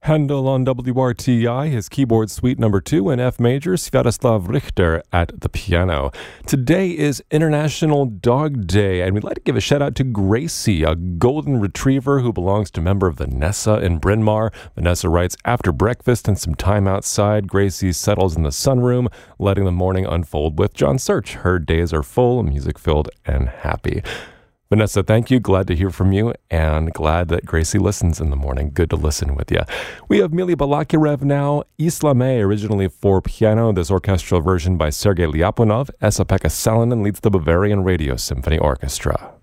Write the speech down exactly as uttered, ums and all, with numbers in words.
Handel on W R T I, his keyboard suite number two in F major, Sviatoslav Richter at the piano. Today is International Dog Day, and we'd like to give a shout out to Gracie, a golden retriever who belongs to a member of Vanessa in Bryn Mawr. Vanessa writes, after breakfast and some time outside, Gracie settles in the sunroom, letting the morning unfold with John Search. Her days are full, music-filled, and happy. Vanessa, thank you. Glad to hear from you, and glad that Gracie listens in the morning. Good to listen with you. We have Mily Balakirev now. Islame, originally for piano, this orchestral version by Sergei Lyapunov. Esa-Pekka Salonen leads the Bavarian Radio Symphony Orchestra.